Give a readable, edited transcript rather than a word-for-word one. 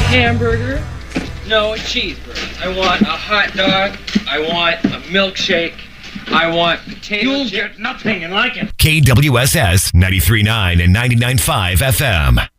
hamburger. No, a cheeseburger. I want a hot dog. I want a milkshake. I want potato You'll chips. get nothing like it. KWSS 93.9 and 99.5 FM.